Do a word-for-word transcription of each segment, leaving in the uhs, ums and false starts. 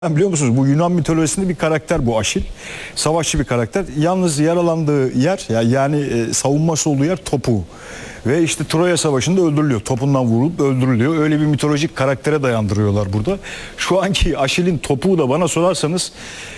Biliyor musunuz, bu Yunan mitolojisinde bir karakter bu Aşil. Savaşçı bir karakter. Yalnız yaralandığı yer yani e, savunması olduğu yer topuğu. Ve işte Troya Savaşı'nda öldürülüyor. Topundan vurulup öldürülüyor. Öyle bir mitolojik karaktere dayandırıyorlar burada. Şu anki Aşil'in topuğu da bana sorarsanız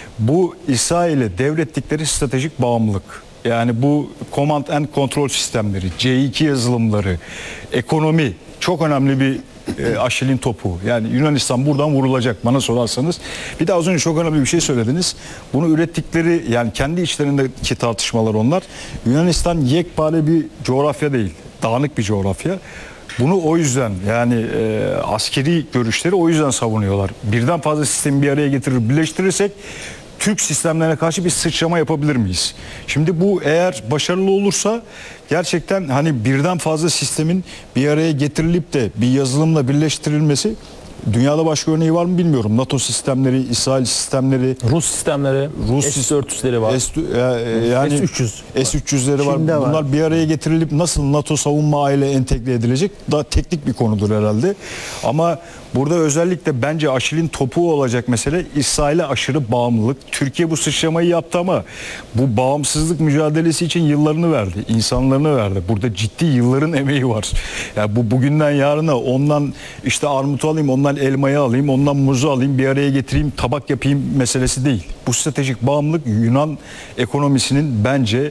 bu İsrail'e devrettikleri stratejik bağımlılık. Yani bu command and control sistemleri, C iki yazılımları, ekonomi çok önemli bir e, Aşil'in topuğu. Yani Yunanistan buradan vurulacak bana sorarsanız. Bir de az önce çok önemli bir şey söylediniz. Bunu ürettikleri, yani kendi içlerindeki tartışmalar onlar. Yunanistan yekpare bir coğrafya değil. Dağınık bir coğrafya. Bunu o yüzden, yani e, askeri görüşleri o yüzden savunuyorlar. Birden fazla sistemi bir araya getirir, birleştirirsek Türk sistemlerine karşı bir sıçrama yapabilir miyiz? Şimdi bu eğer başarılı olursa gerçekten hani birden fazla sistemin bir araya getirilip de bir yazılımla birleştirilmesi, dünyada başka örneği var mı bilmiyorum. NATO sistemleri, İsrail sistemleri, Rus sistemleri, Rus S dört yüzleri var. S, yani S üç yüz S üç yüzleri var. Çin'de Bunlar var. bir araya getirilip nasıl NATO savunma ağıyla entegre edilecek? Daha teknik bir konudur herhalde. Ama burada özellikle bence Aşil'in topuğu olacak mesele İsrail'e aşırı bağımlılık. Türkiye bu sıçramayı yaptı ama bu bağımsızlık mücadelesi için yıllarını verdi, insanlarını verdi. Burada ciddi yılların emeği var. Yani bu bugünden yarına ondan işte armutu alayım, ondan elmayı alayım, ondan muzu alayım, bir araya getireyim, tabak yapayım meselesi değil. Bu stratejik bağımlılık Yunan ekonomisinin bence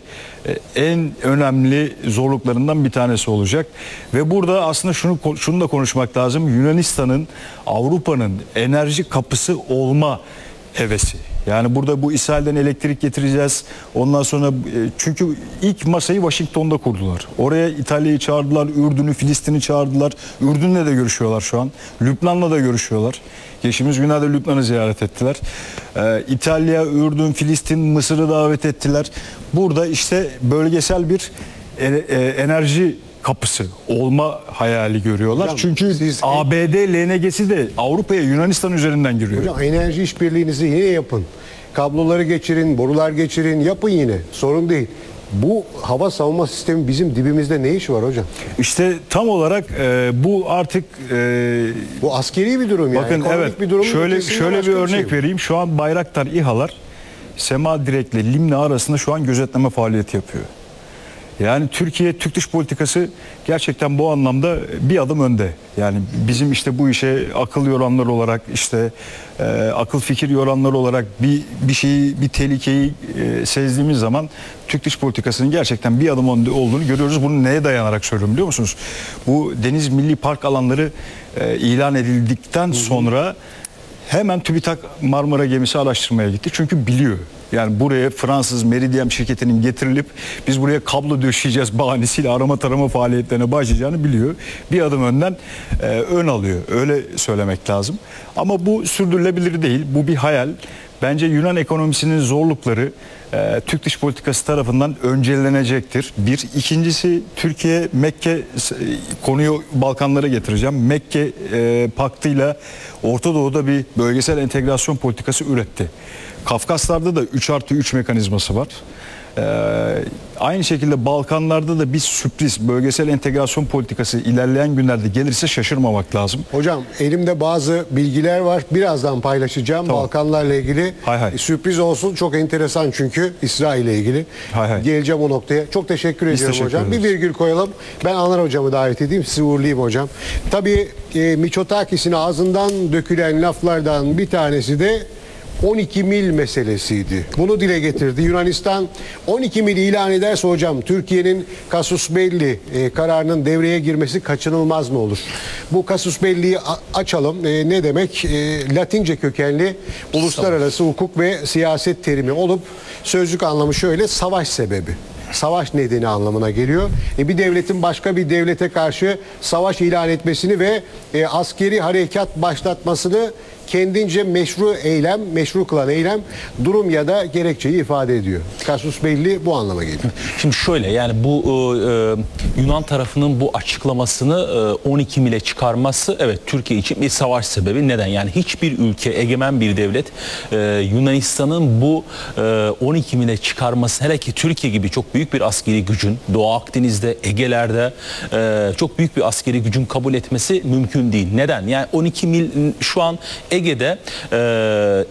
en önemli zorluklarından bir tanesi olacak. Ve burada aslında şunu şunu da konuşmak lazım. Yunanistan'ın Avrupa'nın enerji kapısı olma hevesi. Yani burada bu İsrail'den elektrik getireceğiz. Ondan sonra çünkü ilk masayı Washington'da kurdular. Oraya İtalya'yı çağırdılar, Ürdün'ü, Filistin'i çağırdılar. Ürdün'le de görüşüyorlar şu an. Lübnan'la da görüşüyorlar. Geçtiğimiz günlerde Lübnan'ı ziyaret ettiler. Ee, İtalya, Ürdün, Filistin, Mısır'ı davet ettiler. Burada işte bölgesel bir e, e, enerji kapısı olma hayali görüyorlar. Hocam, çünkü siz- A B D L N G'si de Avrupa'ya Yunanistan üzerinden giriyor. Hocam enerji işbirliğinizi yine yapın. Kabloları geçirin, borular geçirin, yapın yine. Sorun değil. Bu hava savunma sistemi bizim dibimizde ne işi var hocam? İşte tam olarak e, bu artık e, Bu askeri bir durum yani. bakın Ekonomik evet bir durumun şöyle ötesinde şöyle bir başka örnek şey bu. vereyim. Şu an Bayraktar İHA'lar Sema Direkt ile Limne arasında şu an gözetleme faaliyeti yapıyor. Yani Türkiye Türk dış politikası gerçekten bu anlamda bir adım önde. Yani bizim işte bu işe akıl yoranlar olarak, işte e, akıl fikir yoranlar olarak bir bir şeyi, bir tehlikeyi e, sezdiğimiz zaman Türk dış politikasının gerçekten bir adım önde olduğunu görüyoruz. Bunu neye dayanarak söylüyorum biliyor musunuz? Bu Deniz Milli Park alanları e, ilan edildikten hı hı. sonra hemen TÜBİTAK Marmara gemisi araştırmaya gitti. Çünkü biliyor. Yani buraya Fransız Meridian şirketinin getirilip biz buraya kablo döşeyeceğiz bahanesiyle arama tarama faaliyetlerine başlayacağını biliyor. Bir adım önden e, ön alıyor. Öyle söylemek lazım. Ama bu sürdürülebilir değil. Bu bir hayal. Bence Yunan ekonomisinin zorlukları e, Türk dış politikası tarafından öncelenecektir. Bir. İkincisi Türkiye Mekke konuyu Balkanlara getireceğim. Mekke e, paktıyla Orta Doğu'da bir bölgesel entegrasyon politikası üretti. Kafkaslar'da da üç artı üç mekanizması var. Ee, aynı şekilde Balkanlarda da bir sürpriz bölgesel entegrasyon politikası ilerleyen günlerde gelirse şaşırmamak lazım. Hocam elimde bazı bilgiler var. Birazdan paylaşacağım Tamam. Balkanlarla ilgili. Hay hay. Sürpriz olsun. Çok enteresan çünkü İsrail ile ilgili. Hay hay. Geleceğim o noktaya. Çok teşekkür Biz ediyorum teşekkür hocam. ederiz. Bir virgül koyalım. Ben Anar hocamı davet edeyim. Sizi uğurlayayım hocam. Tabii e, Mitsotakis'in ağzından dökülen laflardan bir tanesi de on iki mil meselesiydi. Bunu dile getirdi. Yunanistan on iki mil ilan ederse hocam Türkiye'nin Casus Belli e, kararının devreye girmesi kaçınılmaz mı olur? Bu Casus Belli'yi açalım. E, ne demek? E, Latince kökenli uluslararası hukuk ve siyaset terimi olup sözlük anlamı şöyle: savaş sebebi. Savaş nedeni anlamına geliyor. E, bir devletin başka bir devlete karşı savaş ilan etmesini ve e, askeri harekat başlatmasını kendince meşru eylem, meşru kılan eylem, durum ya da gerekçeyi ifade ediyor. Casus belli bu anlama geliyor. Şimdi şöyle, yani bu e, Yunan tarafının bu açıklamasını e, on iki mile çıkarması evet Türkiye için bir savaş sebebi. Neden? Yani hiçbir ülke, egemen bir devlet e, Yunanistan'ın bu e, on iki mile çıkarması, hele ki Türkiye gibi çok büyük bir askeri gücün Doğu Akdeniz'de, Ege'lerde e, çok büyük bir askeri gücün kabul etmesi mümkün değil. Neden? Yani on iki mil şu an Ege'de e,